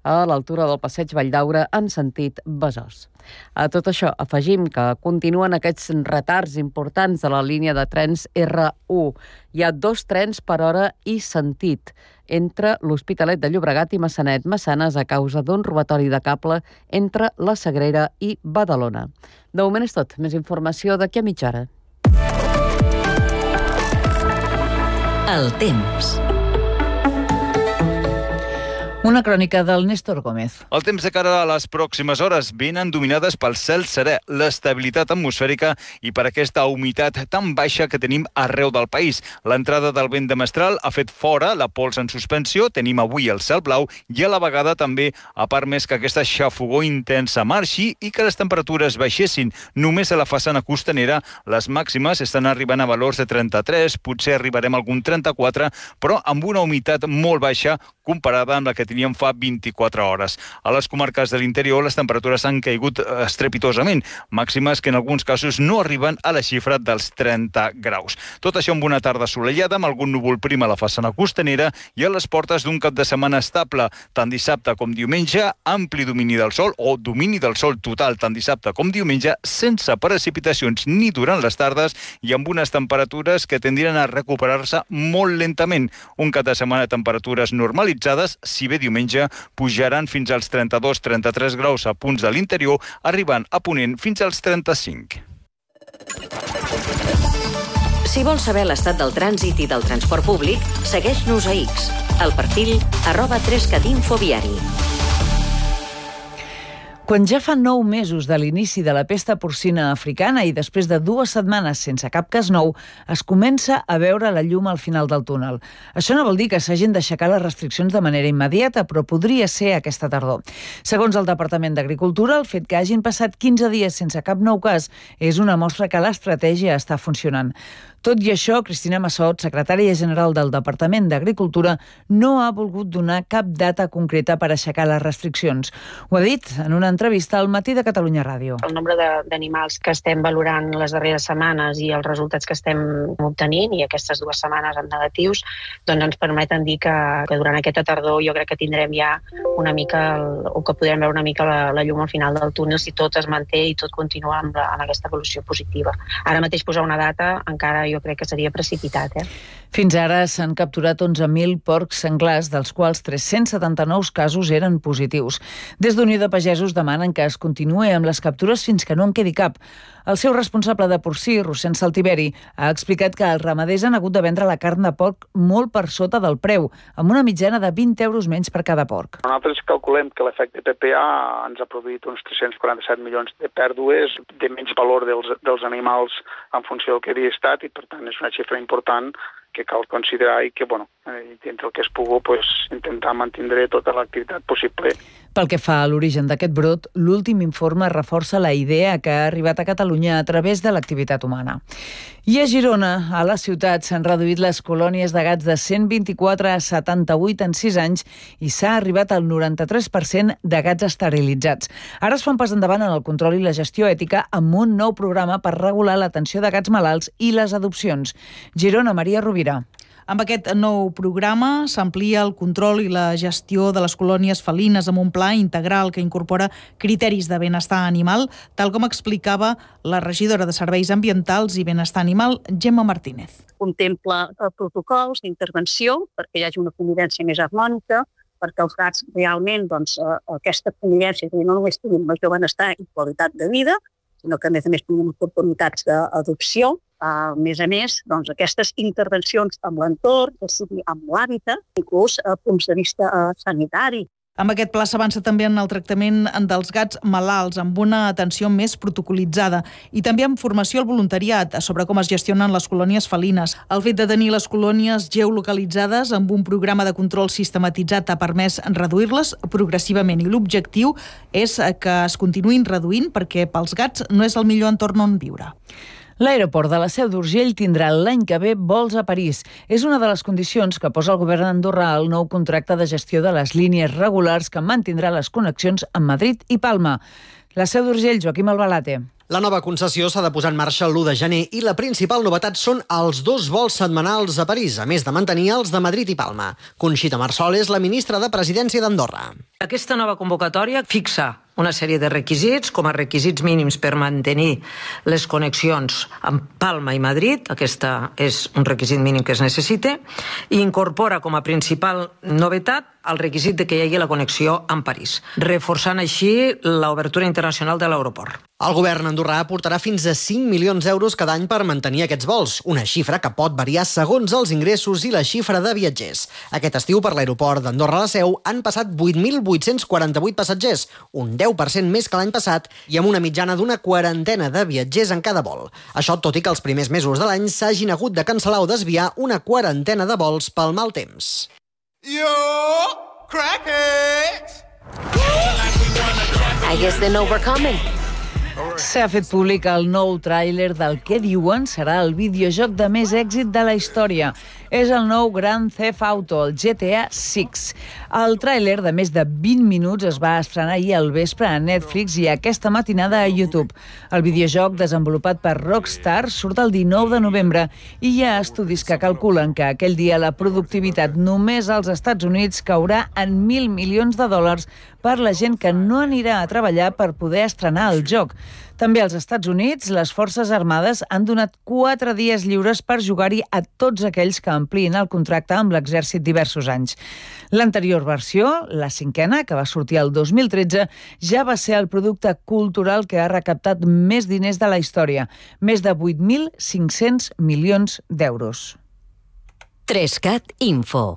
a l'altura del passeig Valldaura en sentit Besòs. A tot això afegim que continuen aquests retards importants de la línia de trens R1. Hi ha 2 trens per hora i sentit entre l'Hospitalet de Llobregat i Massanet-Massanes a causa d'un robatori de cable entre la Sagrera i Badalona. De moment és tot. Més informació d'aquí a mitja hora. El temps. Una crònica del Néstor Gómez. El temps de cara a les pròximes hores venen dominades pel cel serè, l'estabilitat atmosfèrica i per aquesta humitat tan baixa que tenim arreu del país. L'entrada del vent de mestral ha fet fora la pols en suspensió, tenim avui el cel blau i a la vegada també ha permès que aquesta xafogor intensa marxi i que les temperatures baixessin. Només a la façana costanera les màximes estan arribant a valors de 33, potser arribarem a algun 34, però amb una humitat molt baixa comparada amb la que teníem fa 24 hores. A les comarques de l'interior les temperatures han caigut estrepitosament, màximes que en alguns casos no arriben a la xifra dels 30 graus. Tot això amb una tarda assolellada, amb algun núvol prim a la façana costanera i a les portes d'un cap de setmana estable, tant dissabte com diumenge, ampli domini del sol o domini del sol total tant dissabte com diumenge, sense precipitacions ni durant les tardes i amb unes temperatures que tendrien a recuperar-se molt lentament. Un cap de setmana de temperatures normalitzades, si bé diumenge pujaran fins als 32-33 graus a punts de l'interior, arribant a Ponent fins als 35. Si vols saber l'estat del trànsit i del transport públic, segueix-nos a X, al perfil @3catinfoviari. Quan ja fa 9 mesos de l'inici de la pesta porcina africana i després de 2 setmanes sense cap cas nou, es comença a veure la llum al final del túnel. Això no vol dir que s'hagin d'aixecar les restriccions de manera immediata, però podria ser aquesta tardor. Segons el Departament d'Agricultura, el fet que hagin passat 15 dies sense cap nou cas és una mostra que l'estratègia està funcionant. Tot i això, Cristina Massot, secretària general del Departament d'Agricultura, no ha volgut donar cap data concreta per aixecar les restriccions. Ho ha dit en una entrevista al Matí de Catalunya Ràdio. El nombre d'animals que estem valorant les darreres setmanes i els resultats que estem obtenint, i aquestes 2 setmanes en negatius, doncs ens permeten dir que durant aquesta tardor jo crec que tindrem ja una mica, o que podrem veure una mica la llum al final del túnel si tot es manté i tot continua amb aquesta evolució positiva. Ara mateix posar una data encara jo crec que seria precipitat. Fins ara s'han capturat 11.000 porcs senglars, dels quals 379 casos eren positius. Des d'Unió de Pagesos demanen que es continuï amb les captures fins que no en quedi cap. El seu responsable de porcí, Rossend Saltiveri, ha explicat que els ramaders han hagut de vendre la carn de porc molt per sota del preu, amb una mitjana de 20 euros menys per cada porc. Nosaltres calculem que l'efecte PPA ens ha produït uns 347 milions de pèrdues, de menys valor dels animals en funció del que havia estat, i per tant és una xifra important que cal considerar i que, dintre el que es pugui, intentar mantenir tota l'activitat possible. Pel que fa a l'origen d'aquest brot, l'últim informe reforça la idea que ha arribat a Catalunya a través de l'activitat humana. I a Girona, a la ciutat, s'han reduït les colònies de gats de 124 a 78 en 6 anys i s'ha arribat al 93% de gats esterilitzats. Ara es fa un pas endavant en el control i la gestió ètica amb un nou programa per regular l'atenció de gats malalts i les adopcions. Girona, Maria Rovira. Amb aquest nou programa s'amplia el control i la gestió de les colònies felines amb un pla integral que incorpora criteris de benestar animal, tal com explicava la regidora de Serveis Ambientals i Benestar Animal, Gemma Martínez. Contempla protocols d'intervenció perquè hi hagi una convivència més harmònica, perquè els gats realment aquesta convivència no només tinguin major benestar i qualitat de vida, sinó que a més tinguin oportunitats d'adopció. A més, aquestes intervencions amb l'entorn, que sigui amb l'hàbitat, inclús a punts de vista sanitari. Amb aquest pla s'avança també en el tractament dels gats malalts, amb una atenció més protocolitzada i també amb formació al voluntariat sobre com es gestionen les colònies felines. El fet de tenir les colònies geolocalitzades amb un programa de control sistematitzat ha permès reduir-les progressivament i l'objectiu és que es continuïn reduint perquè pels gats no és el millor entorn on viure. L'aeroport de la Seu d'Urgell tindrà l'any que ve vols a París. És una de les condicions que posa el govern andorrà al nou contracte de gestió de les línies regulars que mantindrà les connexions amb Madrid i Palma. La Seu d'Urgell, Joaquim Albalate. La nova concessió s'ha de posar en marxa l'1 de gener i la principal novetat són els 2 vols setmanals a París, a més de mantenir els de Madrid i Palma. Conxita Marsol és la ministra de Presidència d'Andorra. Aquesta nova convocatòria fixa una sèrie de requisits, com a requisits mínims per mantenir les connexions amb Palma i Madrid, aquesta és un requisit mínim que es necessita, i incorpora com a principal novetat el requisit de que hi hagi la connexió amb París, reforçant així l'obertura internacional de l'aeroport. El govern andorrà aportarà fins a 5 milions d'euros cada any per mantenir aquests vols, una xifra que pot variar segons els ingressos i la xifra de viatgers. Aquest estiu, per l'aeroport d'Andorra la Seu, han passat 8.848 passatgers, un 10% més que l'any passat i amb una mitjana d'una 40 de viatgers en cada vol. Això tot i que els primers mesos de l'any s'hagin hagut de cancel·lar o desviar una 40 de vols pel mal temps. Yo, crackheads! I guess they know we're coming. S'ha fet públic el nou tràiler del que diuen serà el videojoc de més èxit de la història. És el nou Grand Theft Auto, el GTA VI. El tràiler de més de 20 minuts es va estrenar ahir al vespre a Netflix i aquesta matinada a YouTube. El videojoc, desenvolupat per Rockstar, surt el 19 de novembre i hi ha estudis que calculen que aquell dia la productivitat només als Estats Units caurà en $1.000 milions per la gent que no anirà a treballar per poder estrenar el joc. També als Estats Units, les Forces Armades han donat 4 dies lliures per jugar-hi a tots aquells que ampliïn el contracte amb l'exèrcit diversos anys. L'anterior versió, la 5ª, que va sortir el 2013, ja va ser el producte cultural que ha recaptat més diners de la història, més de 8.500 milions d'euros. 3CAT Info.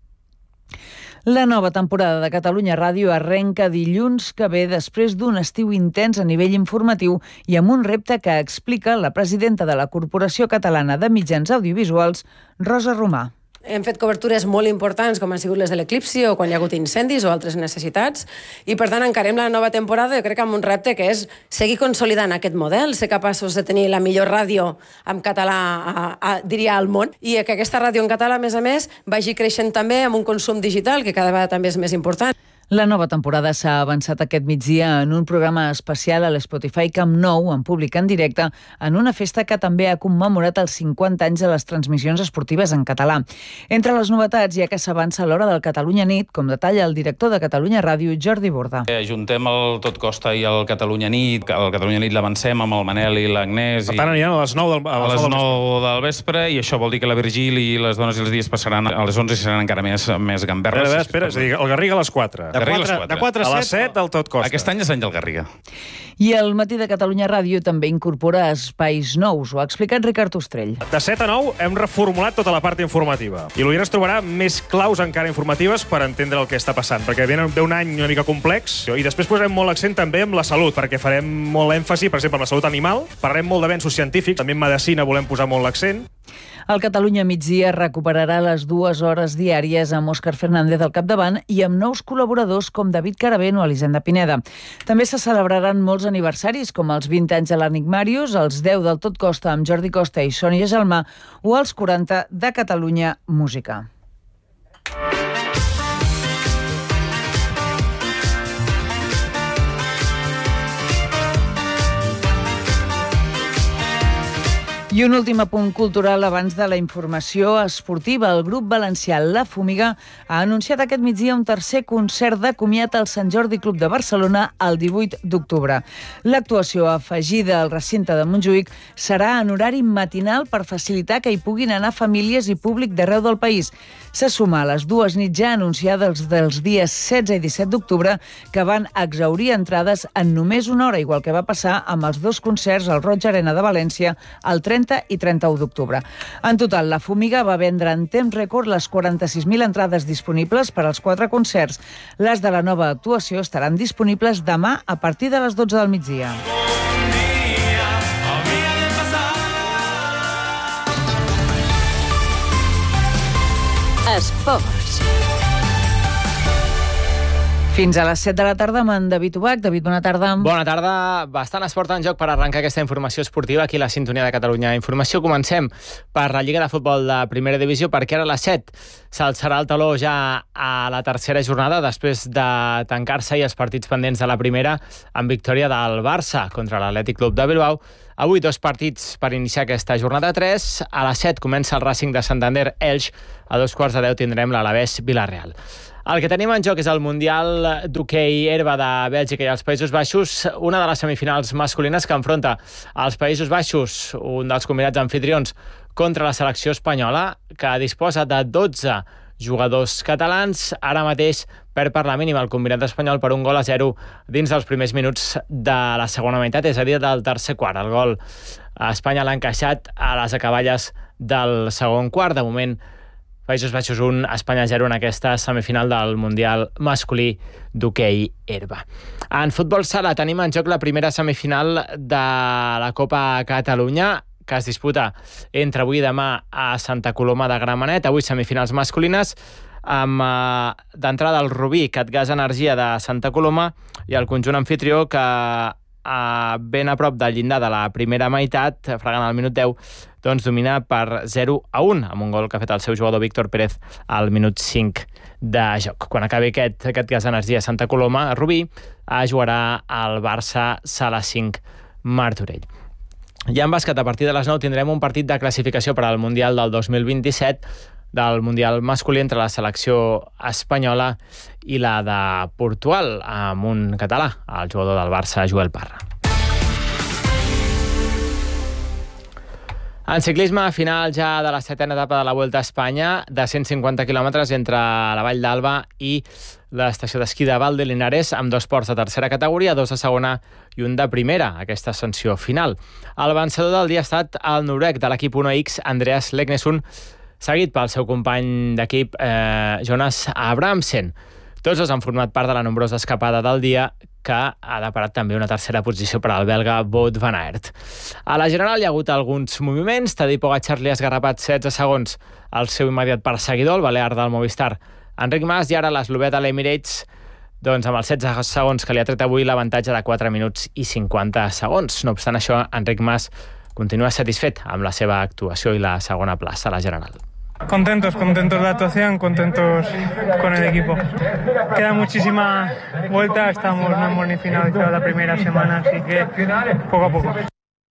La nova temporada de Catalunya Ràdio arrenca dilluns que ve després d'un estiu intens a nivell informatiu i amb un repte que explica la presidenta de la Corporació Catalana de Mitjans Audiovisuals, Rosa Romà. Hem fet cobertures molt importants, com han sigut les de l'eclipsi o quan hi ha hagut incendis o altres necessitats, i per tant encarem la nova temporada, jo crec que amb un repte que és seguir consolidant aquest model, ser capaços de tenir la millor ràdio en català, diria, al món, i que aquesta ràdio en català, a més, vagi creixent també amb un consum digital, que cada vegada també és més important. La nova temporada s'ha avançat aquest migdia en un programa especial a l'Spotify Camp Nou, en públic en directe, en una festa que també ha commemorat els 50 anys de les transmissions esportives en català. Entre les novetats hi ha que s'avança a l'hora del Catalunya Nit, com detalla el director de Catalunya Ràdio, Jordi Borda. Ajuntem el Tot Costa i el Catalunya Nit. El Catalunya Nit l'avancem amb el Manel i l'Agnès. Per tant, aniran a les 9 del vespre, i això vol dir que la Virgili i les dones i els dies passaran a les 11 i seran encara més gamberres. Espera, és a dir, el Garriga a les 4. De 4 a 7 del Tot Costa. Aquest any és l'any del Garriga. I el matí de Catalunya Ràdio també incorpora espais nous, ho ha explicat Ricard Ostrell. De 7 a 9 hem reformulat tota la part informativa. I l'Oient trobarà més claus encara informatives per entendre el que està passant, perquè ve un any una mica complex i després posarem molt l'accent també amb la salut, perquè farem molt èmfasi, per exemple, amb la salut animal, parlarem molt d'avenços científics, també en medicina volem posar molt l'accent. El Catalunya Migdia recuperarà les 2 hores diàries amb Òscar Fernández al capdavant i amb nous col·laboradors com David Caravent o Elisenda Pineda. També se celebraran molts aniversaris, com els 20 anys de l'Enigmàrius, els 10 del Tot Costa amb Jordi Costa i Sònia Gelmà o els 40 de Catalunya Música. I un últim apunt cultural abans de la informació esportiva. El grup valencià La Fúmiga ha anunciat aquest migdia un tercer concert de comiat al Sant Jordi Club de Barcelona el 18 d'octubre. L'actuació afegida al recinte de Montjuïc serà en horari matinal per facilitar que hi puguin anar famílies i públic d'arreu del país. Se suma a les 2 nits ja anunciades dels dies 16 i 17 d'octubre que van exhaurir entrades en només una hora, igual que va passar amb els 2 concerts al Roig Arena de València el 30 i 31 d'octubre. En total, La Fúmiga va vendre en temps rècord les 46.000 entrades disponibles per als 4 concerts. Les de la nova actuació estaran disponibles demà a partir de les 12 del migdia. Esports. Fins a les 7 de la tarda amb en David Ubach. David, bona tarda. Bona tarda. Bastant esport en joc per arrencar aquesta informació esportiva aquí a la sintonia de Catalunya Informació. Comencem per la Lliga de Futbol de Primera Divisió, perquè ara a les 7 s'alçarà el taló ja a la tercera jornada després de tancar-se i els partits pendents de la primera amb victòria del Barça contra l'Atlètic Club de Bilbao. Avui 2 partits per iniciar aquesta jornada 3. A les 7 comença el Racing de Santander Elx. A 2:15 tindrem l'Alavés Villarreal. El que tenim en joc és el Mundial d'hoquei herba de Bèlgica i els Països Baixos, una de les semifinals masculines que enfronta els Països Baixos, un dels convidats anfitrions, contra la selecció espanyola, que disposa de 12 jugadors catalans. Ara mateix perd per la mínima el combinat espanyol per 1-0 dins dels primers minuts de la segona meitat, és a dir, del tercer quart. El gol a Espanya l'ha encaixat a les acaballes del segon quart. De moment, Països Baixos 1, Espanya 0 en aquesta semifinal del Mundial masculí d'hoquei herba. En futbol sala tenim en joc la primera semifinal de la Copa Catalunya, que es disputa entre avui i demà a Santa Coloma de Gramenet. Avui semifinals masculines, amb d'entrada el Rubí, Catgas Energia de Santa Coloma, i el conjunt anfitrió que ben a prop del llindar de la primera meitat, fregant al minut 10, doncs domina per 0-1, amb un gol que ha fet el seu jugador Víctor Pérez al minut 5 de joc. Quan acabi aquest Gas Energia Santa Coloma, Rubí jugarà al Barça Sala 5 Martorell. I en bàsquet, a partir de les 9 tindrem un partit de classificació per al Mundial del 2027, del Mundial masculí entre la selecció espanyola i la de Portugal, amb un català, el jugador del Barça, Joel Parra. En ciclisme, final ja de la 7ª etapa de la Vuelta a Espanya, de 150 quilòmetres entre la Vall d'Alba i l'estació d'esquí de Val de Linares, amb 2 ports de tercera categoria, 2 de segona i un de primera, aquesta ascensió final. El vencedor del dia ha estat el noruec de l'equip 1X, Andreas Leknesund, seguit pel seu company d'equip Jonas Abrahamsen. Tots dos han format part de la nombrosa escapada del dia, que ha deparat també una tercera posició per al belga Wout van Aert. A la general hi ha hagut alguns moviments. Tadej Pogačar li ha esgarrapat 16 segons al seu immediat perseguidor, el balear del Movistar, Enric Mas, i ara l'eslovè de l'Emirates, doncs amb els 16 segons que li ha tret avui l'avantatge de 4 minuts i 50 segons. No obstant això, Enric Mas continua satisfet amb la seva actuació i la segona plaça a la general. Contentos de la actuación, contentos con el equipo. Queda muchísima vuelta, no hemos ni finalizado la primera semana, así que poco a poco.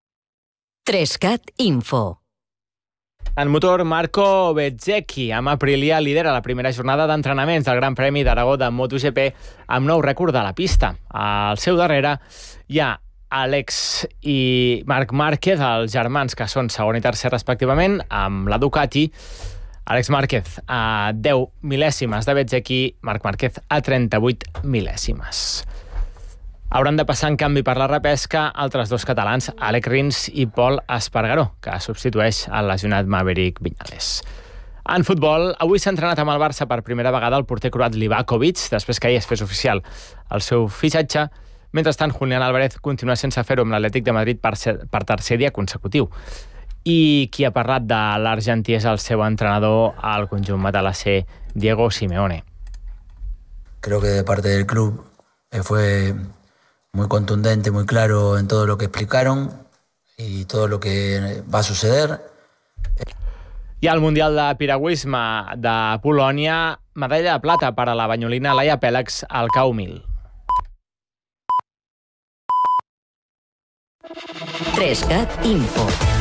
3CAT Info. En motor, Marco Bezzecchi, amb Aprilia, lidera la primera jornada d'entrenaments del Gran Premi d'Aragó de MotoGP amb nou rècord de la pista. Al seu darrere hi ha Alex i Marc Márquez, els germans, que són segon i tercer respectivament, amb la Ducati. Àlex Márquez a 10 mil·lèsimes de Bezzecchi, Marc Márquez a 38 mil·lèsimes. Hauran de passar, en canvi, per la repesca altres 2 catalans, Alec Rins i Pol Espargaró, que substitueix el lesionat Maverick Viñales. En futbol, avui s'ha entrenat amb el Barça per primera vegada el porter croat Livakovic, després que ahir es fes oficial el seu fitxatge. Mentrestant, Julián Álvarez continua sense fer-ho amb l'Atlètic de Madrid per tercer dia consecutiu. I qui ha parlat de l'argentí és el seu entrenador al conjunt matalasser, Diego Simeone. Creo que de parte del club fue muy contundente, muy claro en todo lo que explicaron y todo lo que va a suceder. I al Mundial de Piragüisme de Polònia, medalla de plata per a la banyolina Laia Pèlex al K1000. 3CAT Info.